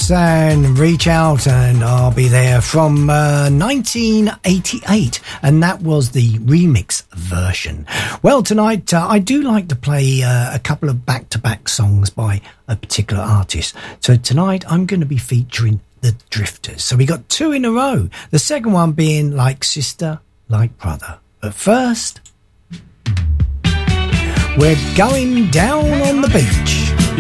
Yes, and Reach Out and I'll Be There from 1988, and that was the remix version. Well, tonight I do like to play a couple of back-to-back songs by a particular artist. So tonight I'm going to be featuring the Drifters. So we got two in a row. The second one being Like Sister, Like Brother. But first, we're going down on the beach.